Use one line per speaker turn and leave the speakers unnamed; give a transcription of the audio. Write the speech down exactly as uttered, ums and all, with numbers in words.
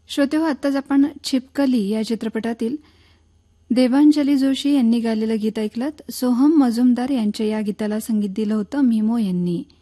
श्रोते हो, आत्ताच आपण छिपकली या चित्रपटातील देवांजली जोशी यांनी गायलेलं गीत ऐकलं. सोहम मजुमदार यांच्या या गीताला संगीत दिलं होतं मिमो यांनी.